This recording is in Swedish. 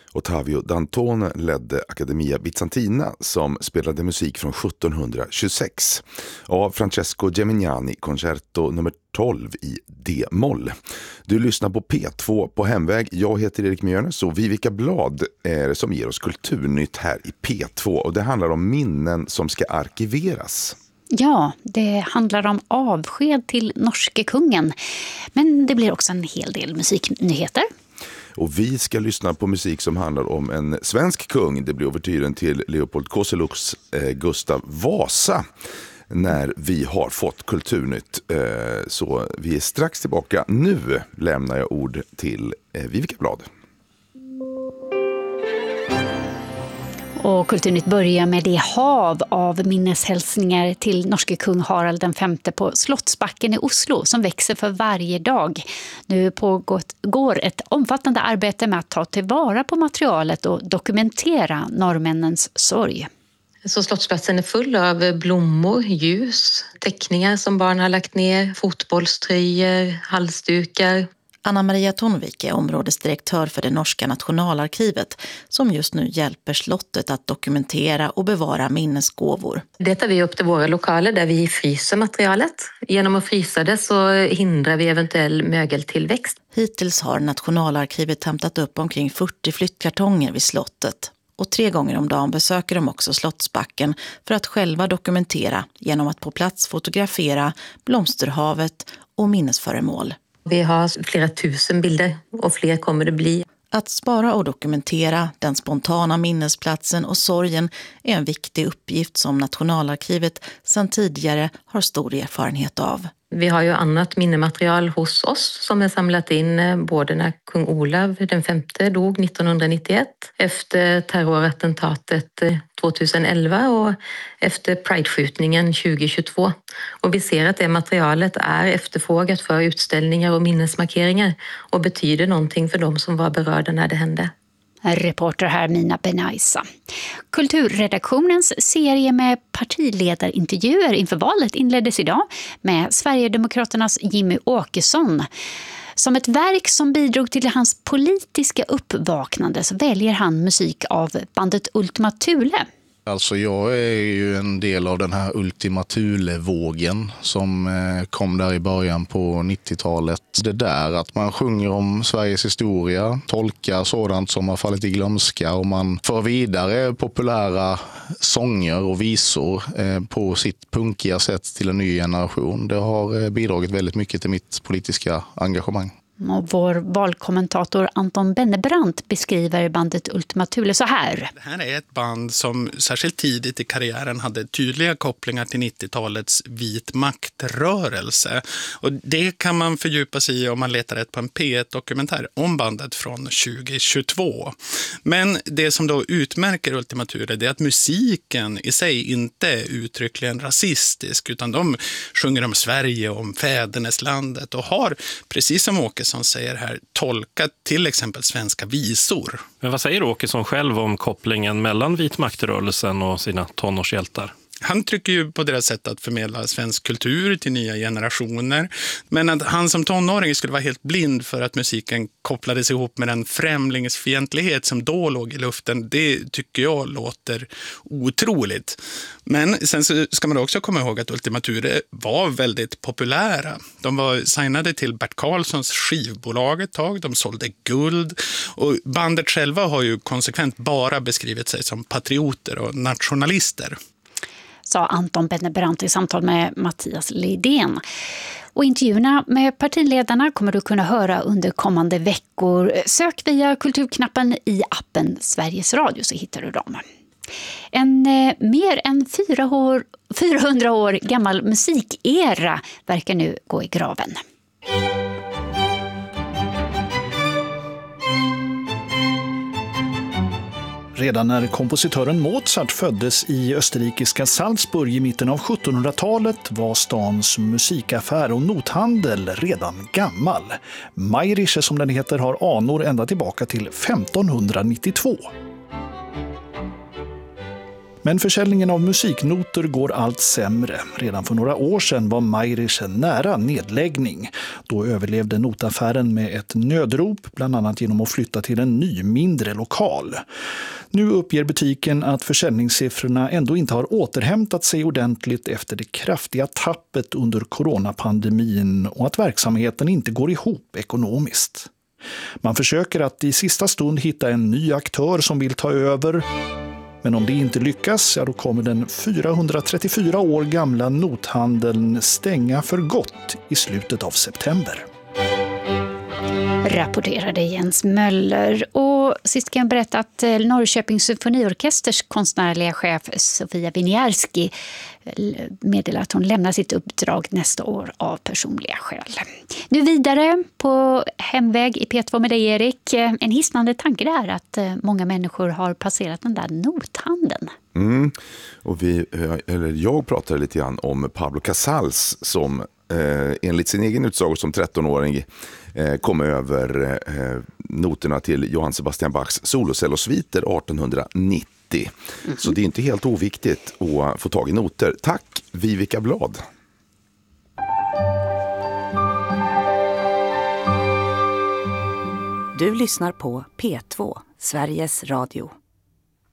Ottavio Dantone ledde Accademia Bizantina som spelade musik från 1726 av Francesco Gemignani, koncerto nummer 12 i D-moll. Du lyssnar på P2 på hemväg. Jag heter Erik Mjörnes och Vivica Blad är det som ger oss kulturnytt här i P2 och det handlar om minnen som ska arkiveras. Ja, det handlar om avsked till norske kungen. Men det blir också en hel del musiknyheter. Och vi ska lyssna på musik som handlar om en svensk kung. Det blir overtyren till Leopold Kozeluks Gustav Vasa när vi har fått kulturnytt. Så vi är strax tillbaka. Nu lämnar jag ord till Vivica Blad. Och Kulturnytt börjar med det hav av minneshälsningar till norske kung Harald V på Slottsbacken i Oslo som växer för varje dag. Nu pågår ett omfattande arbete med att ta tillvara på materialet och dokumentera norrmännens sorg. Så Slottsplatsen är full av blommor, ljus, teckningar som barn har lagt ner, fotbollströjor, halsdukar. Anna-Maria Tonvik är områdesdirektör för det norska nationalarkivet som just nu hjälper slottet att dokumentera och bevara minnesgåvor. Det tar vi upp till våra lokaler där vi fryser materialet. Genom att frysa det så hindrar vi eventuell mögeltillväxt. Hittills har nationalarkivet hämtat upp omkring 40 flyttkartonger vid slottet. Och 3 gånger om dagen besöker de också Slottsbacken för att själva dokumentera genom att på plats fotografera blomsterhavet och minnesföremål. Vi har flera tusen bilder och fler kommer det bli. Att spara och dokumentera den spontana minnesplatsen och sorgen är en viktig uppgift som Nationalarkivet sedan tidigare har stor erfarenhet av. Vi har ju annat minnematerial hos oss som är samlat in både när kung Olav den femte dog 1991, efter terrorattentatet 2011 och efter Pride-skjutningen 2022. Och vi ser att det materialet är efterfrågat för utställningar och minnesmarkeringar och betyder någonting för de som var berörda när det hände. Reporter här Mina Benaisa. Kulturredaktionens serie med partiledarintervjuer inför valet inleddes idag med Sverigedemokraternas Jimmy Åkesson. Som ett verk som bidrog till hans politiska uppvaknande så väljer han musik av bandet Ultima Thule. Alltså jag är ju en del av den här Ultima Thule-vågen som kom där i början på 90-talet. Det där att man sjunger om Sveriges historia, tolkar sådant som har fallit i glömska och man för vidare populära sånger och visor på sitt punkiga sätt till en ny generation. Det har bidragit väldigt mycket till mitt politiska engagemang. Och vår valkommentator Anton Bennebrant beskriver bandet Ultima Thule så här. Det här är ett band som särskilt tidigt i karriären hade tydliga kopplingar till 90-talets vit maktrörelse. Och det kan man fördjupa sig i om man letar rätt på en P1-dokumentär om bandet från 2022. Men det som då utmärker Ultima Thule är att musiken i sig inte är uttryckligen rasistisk utan de sjunger om Sverige och om fäderneslandet och har, precis som Åkesson säger här, tolkat till exempel svenska visor. Men vad säger Åkesson själv om kopplingen mellan vitmaktrörelsen och sina tonårshjältar? Han trycker ju på deras sätt att förmedla svensk kultur till nya generationer. Men att han som tonåring skulle vara helt blind för att musiken kopplades ihop med den främlingsfientlighet som då låg i luften, det tycker jag låter otroligt. Men sen så ska man också komma ihåg att Ultima Thule var väldigt populära. De var signade till Bert Karlssons skivbolag ett tag, de sålde guld och bandet själva har ju konsekvent bara beskrivit sig som patrioter och nationalister. Sa Anton Bennebrant i samtal med Mattias Lidén. Och intervjuerna med partiledarna kommer du kunna höra under kommande veckor. Sök via kulturknappen i appen Sveriges Radio så hittar du dem. En mer än 400 år gammal musikera verkar nu gå i graven. Redan när kompositören Mozart föddes i österrikiska Salzburg i mitten av 1700-talet var stans musikaffär och nothandel redan gammal. Meirische som den heter har anor ända tillbaka till 1592. Men försäljningen av musiknoter går allt sämre. Redan för några år sedan var Mairische nära nedläggning. Då överlevde notaffären med ett nödrop, bland annat genom att flytta till en ny, mindre lokal. Nu uppger butiken att försäljningssiffrorna ändå inte har återhämtat sig ordentligt efter det kraftiga tappet under coronapandemin och att verksamheten inte går ihop ekonomiskt. Man försöker att i sista stund hitta en ny aktör som vill ta över. Men om det inte lyckas, då kommer den 434 år gamla nothandeln stänga för gott i slutet av september. Rapporterade Jens Möller. Och sist kan jag berätta att Norrköpings symfoniorkesters konstnärliga chef Sofia Winiarski meddelar att hon lämnar sitt uppdrag nästa år av personliga skäl. Nu vidare på hemväg i P2 med dig, Erik. En hisnande tanke det här att många människor har passerat den där nothandeln. Och jag pratade lite grann om Pablo Casals som enligt sin egen utsago som 13-åring kom över noterna till Johann Sebastian Bachs solocellosviter 1890. Så det är inte helt oviktigt att få tag i noter. Tack, Vivica Blad. Du lyssnar på P2, Sveriges Radio.